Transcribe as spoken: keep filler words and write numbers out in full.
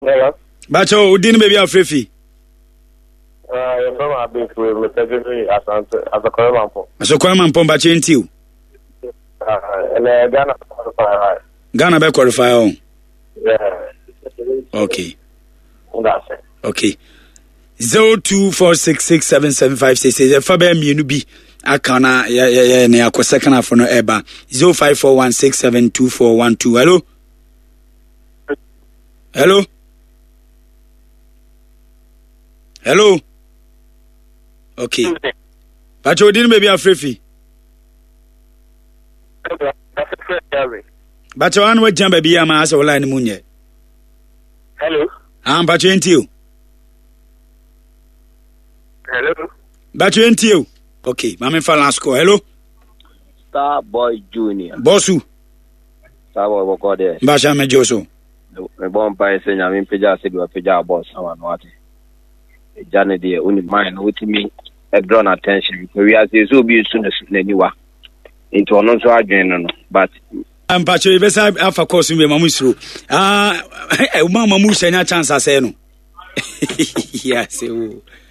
Hello. Bacho, udin baby afrefi. Uh, you're from a big way, Mister Jeffrey, as a Korean. So Korean pom bacho intiu. Uh, and uh, Ghana qualify. Ghana be qualify on. Yeah. Okay. That's it. Okay. zero two four six six seven seven five six six. If I be me be akana ya ya ya ne akọ second half no eba zero five four one six seven two four one two. Hello. Hello. Hello. Okay. But you didn't maybe afrefi. But you want to jump baby ama asa wala ni munye. Hello. Ah, but you into you. Hello. But you into you. Okay, mama fa last call. Hello. Star Boy Junior. Bossu. Star Boy wako there. Basha mejoso. Me bon pa se nya me peja se do peja boss awan wate. E jane de uni mind with me e draw attention. We are say so be soon na niwa. Into ono so adwen no but am pa che be sa afa course me mamu siro. Ah, e mama mu shanya chance asɛ no. Yes.